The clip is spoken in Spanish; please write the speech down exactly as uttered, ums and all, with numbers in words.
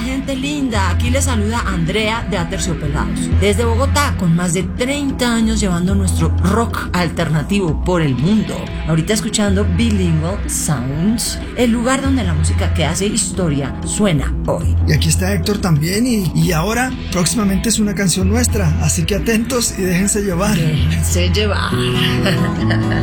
gente linda, aquí les saluda Andrea de Aterciopelados, desde Bogotá, con más de treinta años llevando nuestro rock alternativo por el mundo. Ahorita escuchando Bilingual Sounds, el lugar donde la música que hace historia suena hoy. Y aquí está Héctor también, y, y ahora próximamente es una canción nuestra, así que atentos y déjense llevar. Déjense llevar.